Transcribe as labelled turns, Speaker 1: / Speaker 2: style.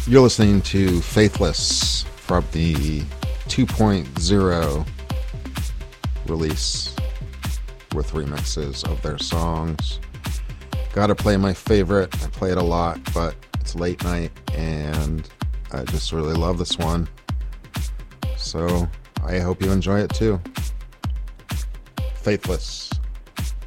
Speaker 1: You're listening to Faithless from the 2.0 release with remixes of their songs. Gotta play my favorite. I play it a lot, but it's late night and I just really love this one. So I hope you enjoy it too. Faithless.